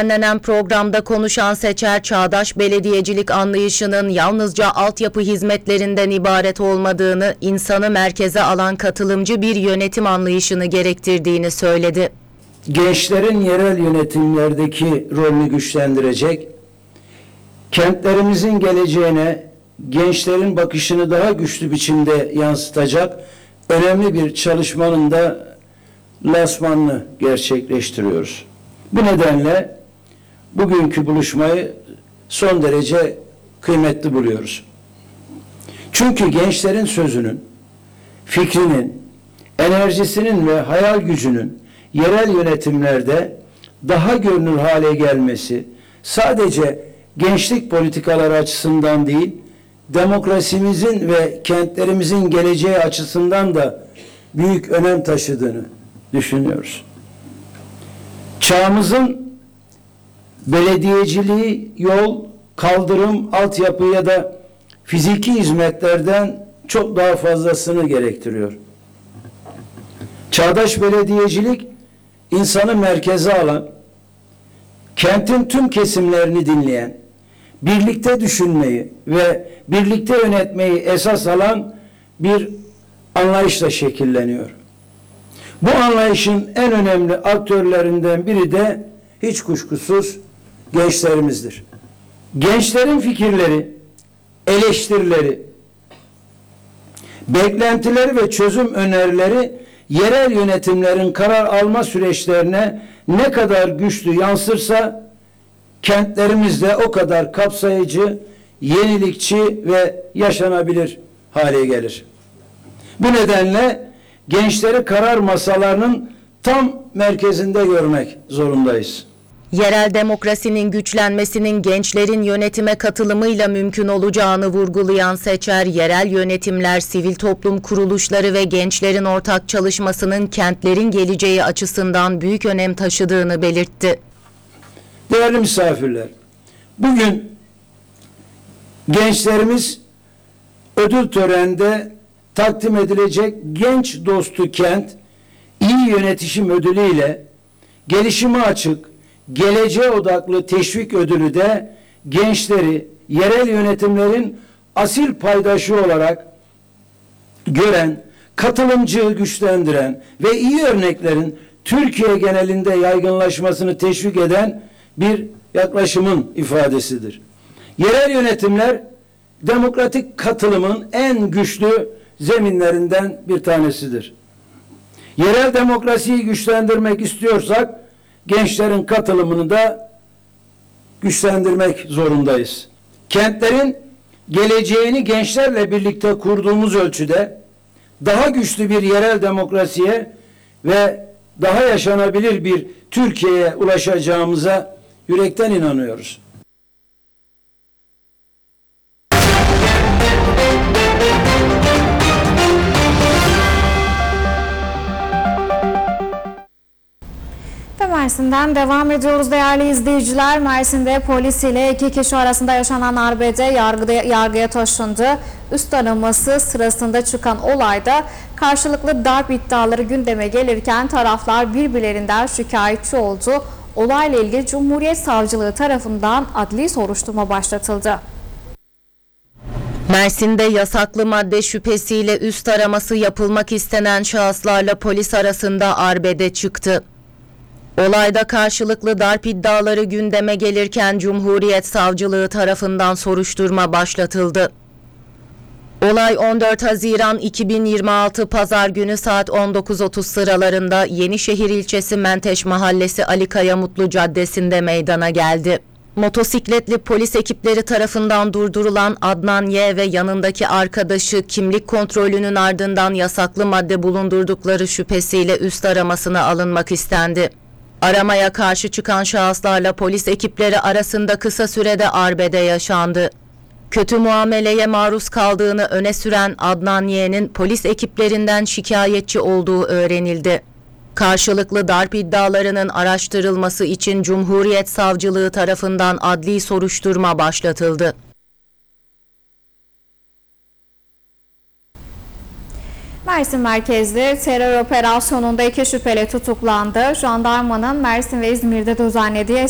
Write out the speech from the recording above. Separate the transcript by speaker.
Speaker 1: Düzenlenen programda konuşan Seçer, çağdaş belediyecilik anlayışının yalnızca altyapı hizmetlerinden ibaret olmadığını, insanı merkeze alan katılımcı bir yönetim anlayışını gerektirdiğini söyledi.
Speaker 2: Gençlerin yerel yönetimlerdeki rolünü güçlendirecek, kentlerimizin geleceğine gençlerin bakışını daha güçlü biçimde yansıtacak önemli bir çalışmanın da lansmanını gerçekleştiriyoruz. Bu nedenle bugünkü buluşmayı son derece kıymetli buluyoruz. Çünkü gençlerin sözünün, fikrinin, enerjisinin ve hayal gücünün yerel yönetimlerde daha görünür hale gelmesi sadece gençlik politikaları açısından değil, demokrasimizin ve kentlerimizin geleceği açısından da büyük önem taşıdığını düşünüyoruz. Çağımızın belediyeciliği yol, kaldırım, altyapı ya da fiziki hizmetlerden çok daha fazlasını gerektiriyor. Çağdaş belediyecilik insanı merkeze alan, kentin tüm kesimlerini dinleyen, birlikte düşünmeyi ve birlikte yönetmeyi esas alan bir anlayışla şekilleniyor. Bu anlayışın en önemli aktörlerinden biri de hiç kuşkusuz gençlerimizdir. Gençlerin fikirleri, eleştirileri, beklentileri ve çözüm önerileri yerel yönetimlerin karar alma süreçlerine ne kadar güçlü yansırsa kentlerimizde o kadar kapsayıcı, yenilikçi ve yaşanabilir hale gelir. Bu nedenle gençleri karar masalarının tam merkezinde görmek zorundayız.
Speaker 1: Yerel demokrasinin güçlenmesinin gençlerin yönetime katılımıyla mümkün olacağını vurgulayan Seçer, yerel yönetimler, sivil toplum kuruluşları ve gençlerin ortak çalışmasının kentlerin geleceği açısından büyük önem taşıdığını belirtti.
Speaker 2: Değerli misafirler, bugün gençlerimiz ödül töreninde takdim edilecek Genç Dostu Kent İyi Yönetişim Ödülü ile gelişime açık, geleceğe odaklı teşvik ödülü de gençleri yerel yönetimlerin asil paydaşı olarak gören, katılımcıyı güçlendiren ve iyi örneklerin Türkiye genelinde yaygınlaşmasını teşvik eden bir yaklaşımın ifadesidir. Yerel yönetimler demokratik katılımın en güçlü zeminlerinden bir tanesidir. Yerel demokrasiyi güçlendirmek istiyorsak gençlerin katılımını da güçlendirmek zorundayız. Kentlerin geleceğini gençlerle birlikte kurduğumuz ölçüde daha güçlü bir yerel demokrasiye ve daha yaşanabilir bir Türkiye'ye ulaşacağımıza yürekten inanıyoruz.
Speaker 3: Mersin'den devam ediyoruz değerli izleyiciler. Mersin'de polis ile iki kişi arasında yaşanan arbede yargıya taşındı. Üst araması sırasında çıkan olayda karşılıklı darp iddiaları gündeme gelirken taraflar birbirlerinden şikayetçi oldu. Olayla ilgili Cumhuriyet Savcılığı tarafından adli soruşturma başlatıldı.
Speaker 1: Mersin'de yasaklı madde şüphesiyle üst araması yapılmak istenen şahıslarla polis arasında arbede çıktı. Olayda karşılıklı darp iddiaları gündeme gelirken Cumhuriyet Savcılığı tarafından soruşturma başlatıldı. Olay 14 Haziran 2026 Pazar günü saat 19.30 sıralarında Yenişehir ilçesi Menteş Mahallesi Ali Kaya Mutlu Caddesi'nde meydana geldi. Motosikletli polis ekipleri tarafından durdurulan Adnan Y ve yanındaki arkadaşı kimlik kontrolünün ardından yasaklı madde bulundurdukları şüphesiyle üst aramasına alınmak istendi. Aramaya karşı çıkan şahıslarla polis ekipleri arasında kısa sürede arbede yaşandı. Kötü muameleye maruz kaldığını öne süren Adnan Y'nin polis ekiplerinden şikayetçi olduğu öğrenildi. Karşılıklı darp iddialarının araştırılması için Cumhuriyet Savcılığı tarafından adli soruşturma başlatıldı.
Speaker 3: Mersin merkezli terör operasyonunda 2 şüpheli tutuklandı. Jandarmanın Mersin ve İzmir'de düzenlediği